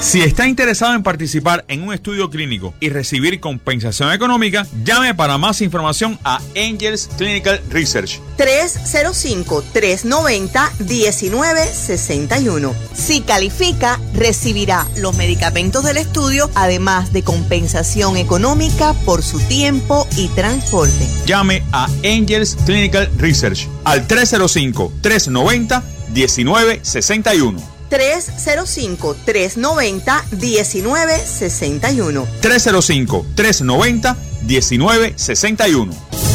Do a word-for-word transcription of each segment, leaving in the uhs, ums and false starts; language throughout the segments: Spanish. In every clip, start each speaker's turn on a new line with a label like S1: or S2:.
S1: Si está interesado en participar en un estudio clínico y recibir compensación económica, llame para más información a Angels Clinical Research.
S2: tres cero cinco, tres nueve cero, uno nueve seis uno. Si califica, recibirá los medicamentos del estudio, además de compensación económica por su tiempo y transporte.
S1: Llame a Angels Clinical Research al tres cero cinco, tres nueve cero, uno nueve seis uno.
S2: tres cero cinco, tres nueve cero, uno nueve seis uno.
S1: tres cero cinco, tres nueve cero, uno nueve seis uno.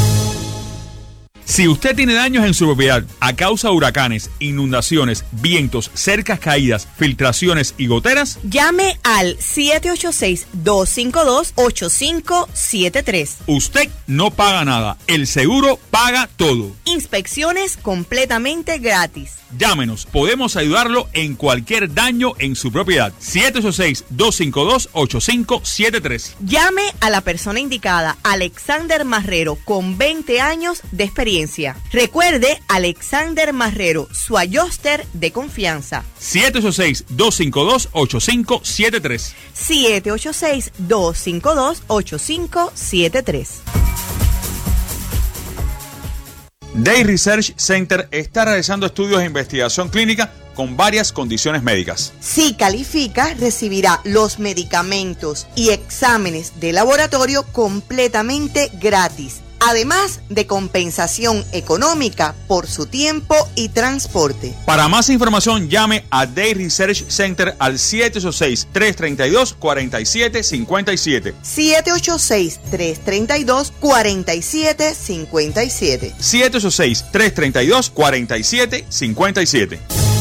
S1: Si usted tiene daños en su propiedad a causa de huracanes, inundaciones, vientos, cercas caídas, filtraciones y goteras,
S2: llame al siete ocho seis, dos cinco dos, ocho cinco siete tres.
S1: Usted no paga nada, el seguro paga todo.
S2: Inspecciones completamente gratis.
S1: Llámenos, podemos ayudarlo en cualquier daño en su propiedad. siete ocho seis, dos cinco dos, ocho cinco siete tres.
S2: Llame a la persona indicada, Alexander Marrero, con veinte años de experiencia. Recuerde, Alexander Marrero, su adjuster de confianza.
S1: siete ocho seis, dos cinco dos, ocho cinco siete tres.
S2: siete ocho seis, dos cinco dos, ocho cinco siete tres.
S1: Day Research Center está realizando estudios de investigación clínica con varias condiciones médicas.
S2: Si califica, recibirá los medicamentos y exámenes de laboratorio completamente gratis, además de compensación económica por su tiempo y transporte.
S1: Para más información, llame a Day Research Center al siete ocho seis, tres tres dos, cuatro siete cinco siete.
S2: siete ocho seis, tres tres dos, cuatro siete cinco siete.
S1: siete ocho seis, tres tres dos, cuatro siete cinco siete.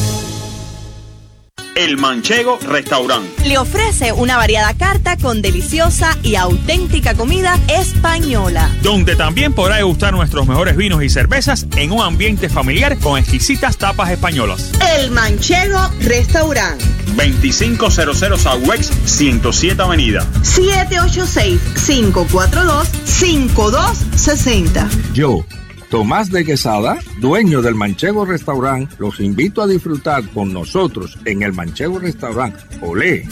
S1: El Manchego Restaurant
S2: le ofrece una variada carta con deliciosa y auténtica comida española,
S1: donde también podrá degustar nuestros mejores vinos y cervezas en un ambiente familiar con exquisitas tapas españolas.
S2: El Manchego Restaurant,
S1: veinticinco cero cero Southwest ciento siete Avenida,
S2: siete ocho seis, cinco cuatro dos, cinco dos seis cero.
S3: Yo, Tomás de Quesada, dueño del Manchego Restaurant, los invito a disfrutar con nosotros en el Manchego Restaurant. ¡Olé!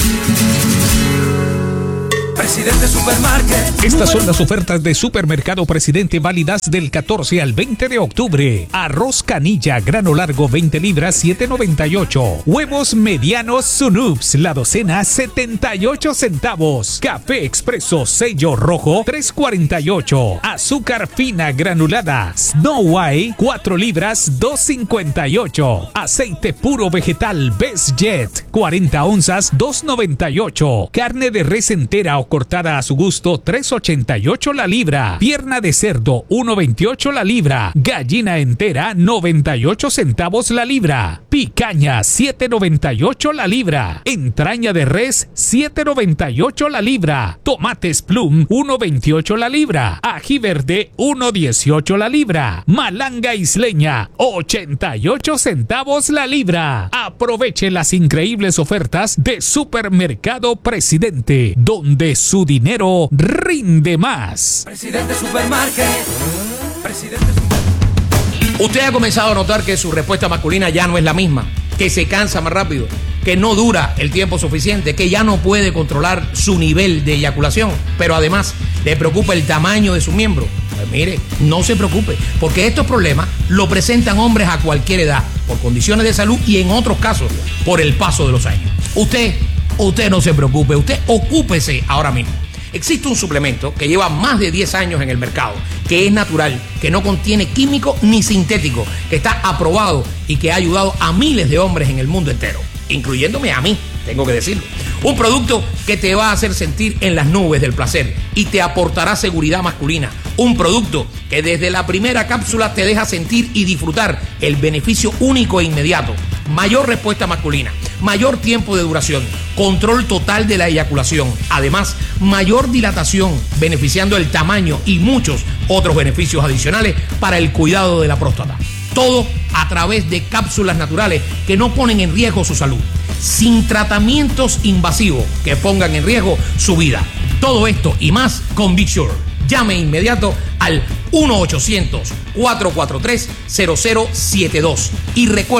S4: Presidente Supermarket.
S5: Estas son las ofertas de Supermercado Presidente válidas del catorce al veinte de octubre. Arroz canilla grano largo veinte libras siete noventa y ocho. Huevos medianos Sunups la docena setenta y ocho centavos. Café expreso sello rojo tres cuarenta y ocho. Azúcar fina granulada Snow White cuatro libras dos cincuenta y ocho. Aceite puro vegetal Best Jet cuarenta onzas dos noventa y ocho. Carne de res entera o cortada a su gusto tres ochenta y ocho la libra. Pierna de cerdo uno veintiocho la libra. Gallina entera noventa y ocho centavos la libra. Picaña siete noventa y ocho la libra. Entraña de res siete noventa y ocho la libra. Tomates plum uno veintiocho la libra. Ají verde uno dieciocho la libra. Malanga isleña ochenta y ocho centavos la libra. Aproveche las increíbles ofertas de Supermercado Presidente, donde su dinero rinde más.
S4: Presidente Supermarket. Presidente Supermarket.
S6: Usted ha comenzado a notar que su respuesta masculina ya no es la misma, que se cansa más rápido, que no dura el tiempo suficiente, que ya no puede controlar su nivel de eyaculación, pero además le preocupa el tamaño de su miembro. Pues mire, no se preocupe, porque estos problemas lo presentan hombres a cualquier edad, por condiciones de salud y en otros casos, por el paso de los años. Usted, usted no se preocupe, usted ocúpese ahora mismo. Existe un suplemento que lleva más de diez años en el mercado, que es natural, que no contiene químico ni sintético, que está aprobado y que ha ayudado a miles de hombres en el mundo entero, incluyéndome a mí, tengo que decirlo. Un producto que te va a hacer sentir en las nubes del placer y te aportará seguridad masculina. Un producto que desde la primera cápsula te deja sentir y disfrutar el beneficio único e inmediato. Mayor respuesta masculina, mayor tiempo de duración, control total de la eyaculación. Además, mayor dilatación, beneficiando el tamaño y muchos otros beneficios adicionales para el cuidado de la próstata. Todo a través de cápsulas naturales que no ponen en riesgo su salud, sin tratamientos invasivos que pongan en riesgo su vida. Todo esto y más con Big Sure. Llame inmediato al uno ochocientos, cuatro cuatro tres, cero cero siete dos y recuerde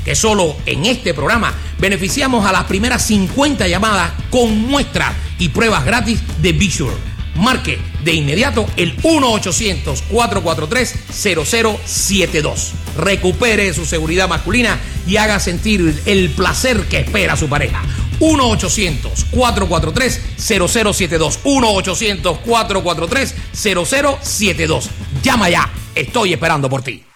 S6: que solo en este programa beneficiamos a las primeras cincuenta llamadas con muestras y pruebas gratis de Be Sure. Marque de inmediato el uno ochocientos, cuatro cuatro tres, cero cero siete dos. Recupere su seguridad masculina y haga sentir el placer que espera a su pareja. uno ochocientos, cuatro cuatro tres, cero cero siete dos. uno ochocientos, cuatro cuatro tres, cero cero siete dos. Llama ya. Estoy esperando por ti.